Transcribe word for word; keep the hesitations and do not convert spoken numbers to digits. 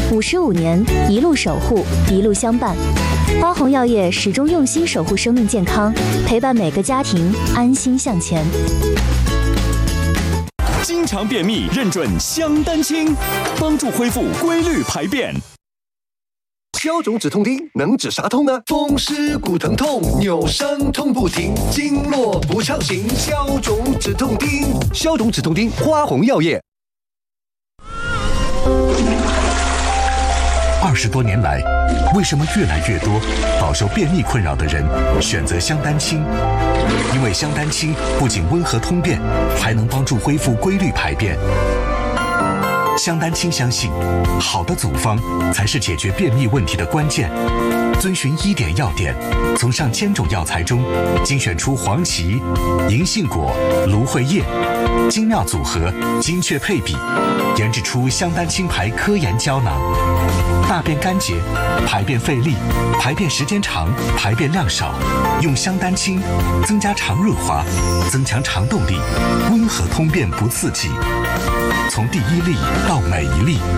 五十五年，一路守护，一路相伴。花红药业始终用心守护生命健康，陪伴每个家庭安心向前。 经常便秘，认准香丹清，帮助恢复规律排便。 消肿止痛丁能止啥痛呢？风湿骨疼痛，扭伤痛不停，经络不畅行，消肿止痛丁。消肿止痛丁，花红药业。 二十多年来，为什么越来越多饱受便秘困扰的人选择香丹清？因为香丹清不仅温和通便，还能帮助恢复规律排便。香丹清相信，好的组方才是解决便秘问题的关键。遵循医典药典，从上千种药材中精选出黄芪、银杏果、芦荟叶，精妙组合，精确配比，研制出香丹清牌科研胶囊。大便干结、排便费力、排便时间长、排便量少，用香丹清增加肠润滑，增强肠动力，温和通便不刺激。从第一粒到每一粒，